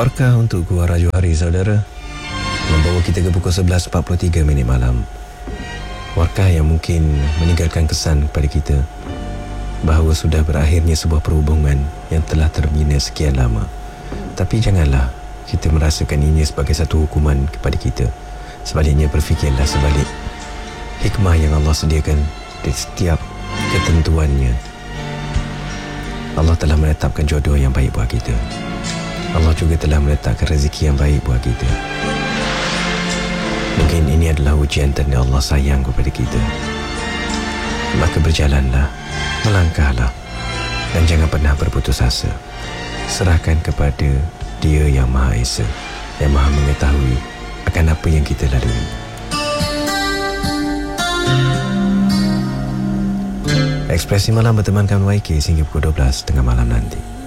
Warkah untuk Gua Rajo Hari, saudara, membawa kita ke pukul 11.43 malam. Warkah yang mungkin meninggalkan kesan pada kita bahawa sudah berakhirnya sebuah perhubungan yang telah terbina sekian lama. Tapi janganlah kita merasakan ini sebagai satu hukuman kepada kita. Sebaliknya, berfikirlah sebalik hikmah yang Allah sediakan di setiap ketentuannya. Allah telah menetapkan jodoh yang baik buat kita. Allah juga telah meletakkan rezeki yang baik buat kita. Mungkin ini adalah ujian tanda Allah sayang kepada kita. Maka berjalanlah, melangkahlah, dan jangan pernah berputus asa. Serahkan kepada Dia yang Maha Esa, yang Maha mengetahui akan apa yang kita lalui. Ekspresi Malam bertemankan YK sehingga pukul 12 tengah malam nanti.